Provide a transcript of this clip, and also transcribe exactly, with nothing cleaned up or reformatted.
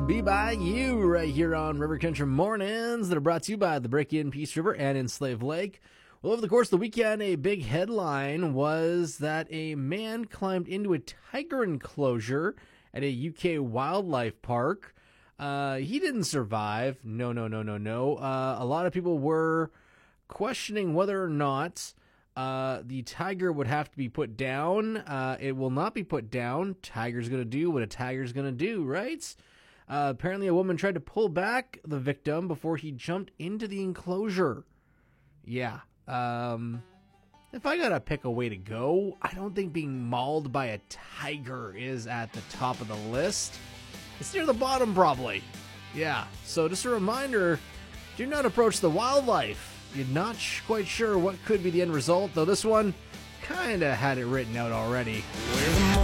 Be By You right here on River Country Mornings that are brought to you by the Break-In Peace River and in Slave Lake. Well, over the course of the weekend, a big headline was that a man climbed into a tiger enclosure at a U K wildlife park. Uh, he didn't survive. No, no, no, no, no. Uh, a lot of people were questioning whether or not uh, the tiger would have to be put down. Uh, it will not be put down. Tiger's going to do what a tiger's going to do, right? Uh, apparently, a woman tried to pull back the victim before he jumped into the enclosure. Yeah. Um, if I gotta pick a way to go, I don't think being mauled by a tiger is at the top of the list. It's near the bottom, probably. Yeah. So just a reminder, do not approach the wildlife. You're not sh- quite sure what could be the end result, though this one kind of had it written out already.